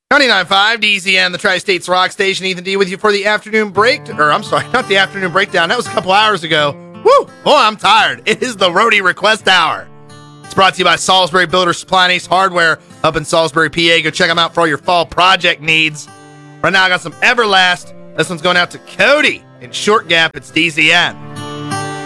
99.5 DZN, the Tri-States Rock Station. Ethan D with you for the afternoon break. Or, I'm sorry, not the afternoon breakdown. That was a couple hours ago. Woo! Boy, I'm tired. It is the Roadie Request Hour. It's brought to you by Salisbury Builders Supply and Ace Hardware up in Salisbury, PA. Go check them out for all your fall project needs. Right now, I got some Everlast. This one's going out to Cody in Short Gap. It's DZN.